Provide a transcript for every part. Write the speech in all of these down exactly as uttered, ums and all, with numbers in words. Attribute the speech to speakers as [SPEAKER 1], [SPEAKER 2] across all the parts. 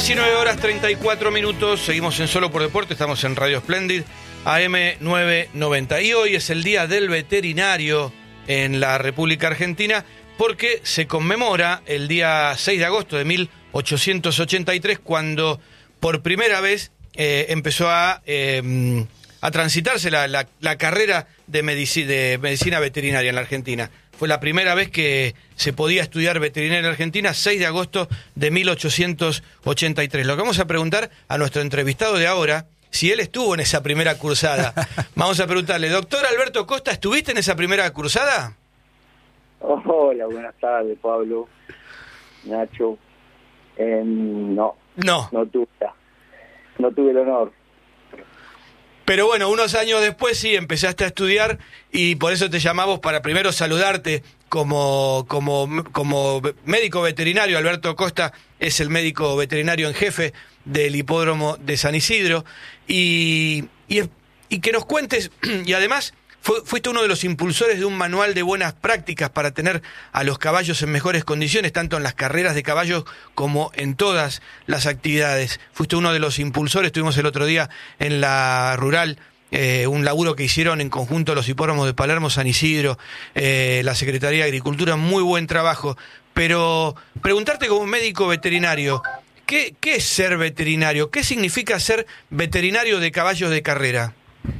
[SPEAKER 1] diecinueve horas treinta y cuatro minutos, seguimos en Solo por Deporte, estamos en Radio Splendid, A M novecientos noventa. Y hoy es el Día del Veterinario en la República Argentina, porque se conmemora el día seis de agosto de mil ochocientos ochenta y tres, cuando por primera vez eh, empezó a, eh, a transitarse la, la, la carrera de, medici de medicina veterinaria en la Argentina. Fue la primera vez que se podía estudiar veterinaria en Argentina, seis de agosto de mil ochocientos ochenta y tres. Lo que vamos a preguntar a nuestro entrevistado de ahora, si él estuvo en esa primera cursada. Vamos a preguntarle, doctor Alberto Costa, ¿estuviste en esa primera cursada?
[SPEAKER 2] Oh, hola, buenas tardes, Pablo, Nacho. Eh, no,
[SPEAKER 1] no,
[SPEAKER 2] no tuve, no tuve el honor.
[SPEAKER 1] Pero bueno, unos años después sí empezaste a estudiar y por eso te llamamos para primero saludarte como, como, como médico veterinario. Alberto Costa es el médico veterinario en jefe del hipódromo de San Isidro y, y, y que nos cuentes, y además fu, fuiste uno de los impulsores de un manual de buenas prácticas para tener a los caballos en mejores condiciones, tanto en las carreras de caballos como en todas las actividades. Fuiste uno de los impulsores, estuvimos el otro día en la rural, eh, un laburo que hicieron en conjunto los hipódromos de Palermo, San Isidro, eh, la Secretaría de Agricultura, muy buen trabajo. Pero preguntarte como médico veterinario, ¿qué, qué es ser veterinario? ¿Qué significa ser veterinario de caballos de carrera?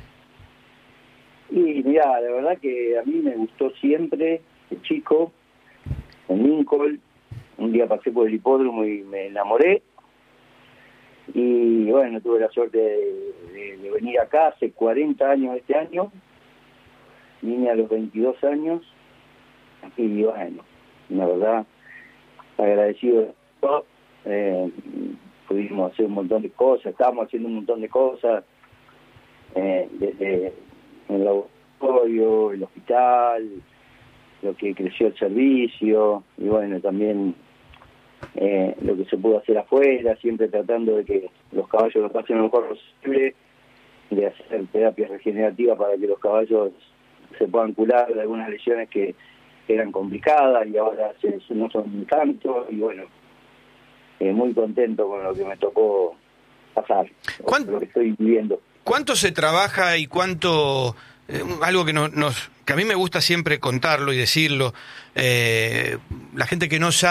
[SPEAKER 2] Y mirá, la verdad que a mí me gustó siempre, de chico, en Lincoln. Un día pasé por el hipódromo y me enamoré. Y bueno, tuve la suerte de, de, de venir acá hace cuarenta años este año. Vine a los veintidós años. Y bueno, la verdad, agradecido de todo. Eh, pudimos hacer un montón de cosas, estábamos haciendo un montón de cosas. Eh, desde el laboratorio, el hospital, lo que creció el servicio, y bueno, también eh, lo que se pudo hacer afuera, siempre tratando de que los caballos lo pasen lo mejor posible, de hacer terapias regenerativas para que los caballos se puedan curar de algunas lesiones que eran complicadas y ahora se, no son tanto, y bueno, eh, muy contento con lo que me tocó pasar, con lo que estoy viviendo.
[SPEAKER 1] ¿Cuánto se trabaja y cuánto, eh, algo que, no, nos, que a mí me gusta siempre contarlo y decirlo, eh, la gente que no sabe,